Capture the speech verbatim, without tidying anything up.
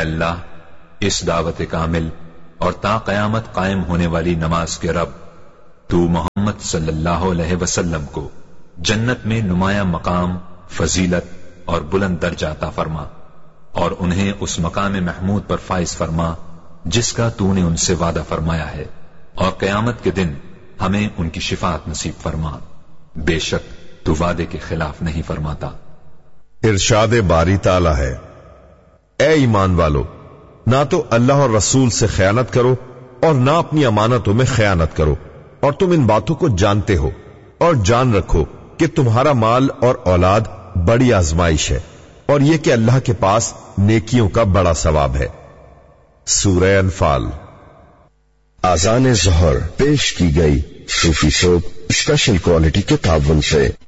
अल्लाह, इस दावत कामिल और ता कयामत कायम होने वाली नमाज के रब, तू मोहम्मद सल्लल्लाहु अलैहि वसल्लम को जन्नत में नुमाया मकाम, फजीलत और बुलंद दर्जा अता फरमा और उन्हें उस मकाम महमूद पर फाइज फरमा जिसका तूने उनसे वादा फरमाया है, और कयामत के दिन हमें उनकी शिफात नसीब फरमा। बेशक तू वादे के खिलाफ नहीं फरमाता। इरशाद बारी ताला है, ए ईमान वालो, ना तो अल्लाह और रसूल से खयानत करो और ना अपनी अमानतों में खयानत करो, और तुम इन बातों को जानते हो और जान रखो कि तुम्हारा माल और औलाद बड़ी आजमाइश है, और यह कि अल्लाह के पास नेकियों का बड़ा सवाब है। सूरह अनफाल। आज़ान ज़ोहर पेश की गई सूफी सोप स्पेशल क्वालिटी के ताबन से।